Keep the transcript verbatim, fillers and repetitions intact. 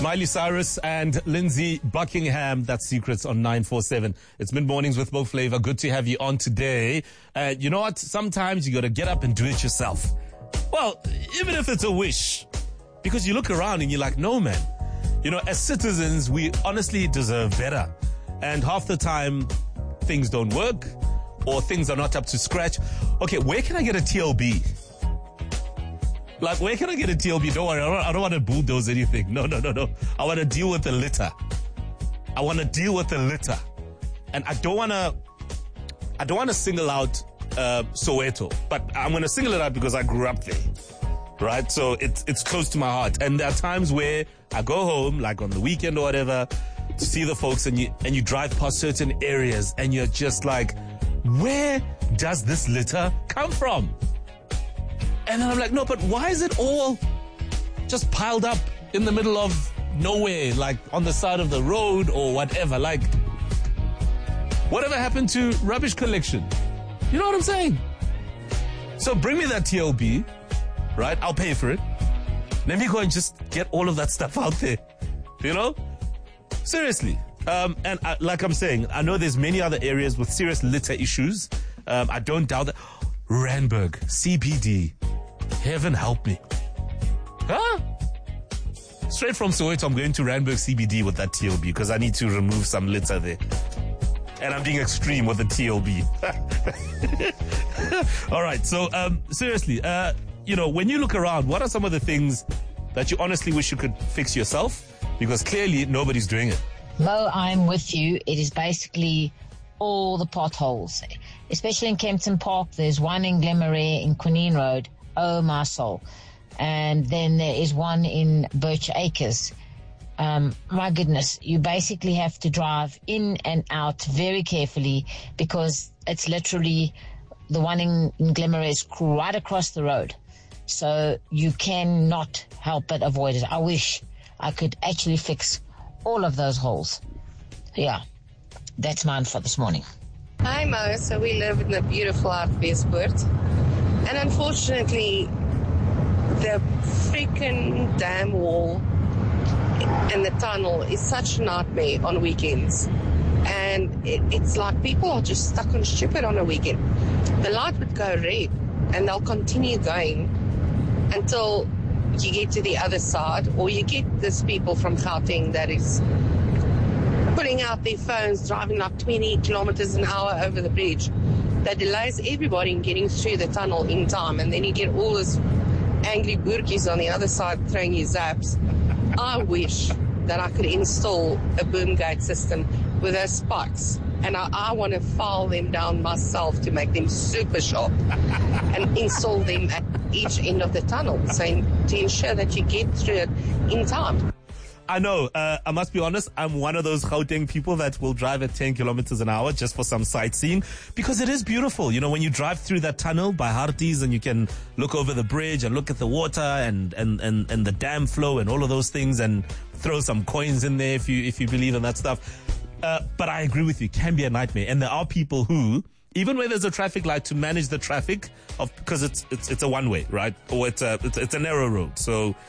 Miley Cyrus and Lindsey Buckingham, that's Secrets on nine four seven. It's mid-mornings with Mo Flavor. Good to have you on today. Uh, you know what? Sometimes you got to get up and do it yourself. Well, even if it's a wish. Because you look around and you're like, no, man. You know, as citizens, we honestly deserve better. And half the time, things don't work or things are not up to scratch. Okay, where can I get a T L B? Like, where can I get a T L B? Don't worry, I don't, I don't want to bulldoze anything. No, no, no, no. I want to deal with the litter. I want to deal with the litter. And I don't want to, I don't want to single out uh, Soweto, but I'm going to single it out because I grew up there. Right? So it's, it's close to my heart. And there are times where I go home, like on the weekend or whatever, to see the folks, and you, and you drive past certain areas and you're just like, where does this litter come from? And then I'm like, no, but why is it all just piled up in the middle of nowhere, like on the side of the road or whatever? Like, whatever happened to rubbish collection? You know what I'm saying? So bring me that T L B, right? I'll pay for it. Let me go and just get all of that stuff out there, you know? Seriously. Um, and I, like I'm saying, I know there's many other areas with serious litter issues. Um, I don't doubt that. Randburg, C B D. Heaven help me. Huh? Straight from Soweto, I'm going to Randburg C B D with that T L B because I need to remove some litter there. And I'm being extreme with the T L B. All right. So, um, seriously, uh, you know, when you look around, what are some of the things that you honestly wish you could fix yourself? Because clearly nobody's doing it. Mo, I'm with you. It is basically all the potholes, especially in Kempton Park. There's one in Glenmarais in Quinine Road. Oh, my soul. And then there is one in Birch Acres. Um, my goodness, you basically have to drive in and out very carefully because it's literally the one in, in Glenmarais is right across the road. So you cannot help but avoid it. I wish I could actually fix all of those holes. Yeah, that's mine for this morning. Hi, Mo. So we live in the beautiful Hartbeespoort. And unfortunately, the freaking dam wall and the tunnel is such a nightmare on weekends. And it, it's like people are just stuck on stupid on a weekend. The light would go red and they'll continue going until you get to the other side, or you get this people from Gauteng that is pulling out their phones, driving like twenty kilometers an hour over the bridge. That delays everybody in getting through the tunnel in time, and then you get all this angry boertjies on the other side throwing you zaps. I wish that I could install a boom gate system with those spikes, and I, I want to file them down myself to make them super sharp and install them at each end of the tunnel, so in, to ensure that you get through it in time. I know, uh, I must be honest, I'm one of those Gauteng people that will drive at ten kilometers an hour just for some sightseeing, because it is beautiful. You know, when you drive through that tunnel by Harties and you can look over the bridge and look at the water and, and, and, and the dam flow and all of those things, and throw some coins in there if you, if you believe in that stuff. Uh, but I agree with you, it can be a nightmare. And there are people who, even where there's a traffic light, to manage the traffic of, because it's, it's, it's a one way, right? Or it's a, it's, it's a narrow road. So